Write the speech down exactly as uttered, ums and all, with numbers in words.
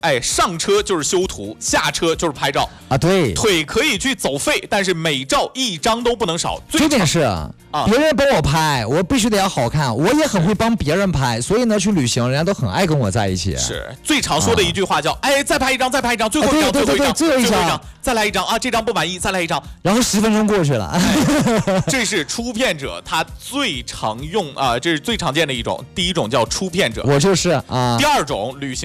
哎，上车就是修图，下车就是拍照啊。对， 腿可以去走废，但是每照一张都不能少。 重点是啊， 别人帮我拍，我必须得要好看。我也很会帮别人拍，所以呢，去旅行人家都很爱跟我在一起。 是最常说的一句话叫：“哎，再拍一张，再拍一张，最后一张， 啊、对对对对最后一张， 最后一张， 再来一张啊！这张不满意，再来一张。” 然后十分钟过去了。 哎、这是出片者他最常用啊、呃，这是最常见的一种。第一种叫出片者， 我就是啊。 第二种旅行。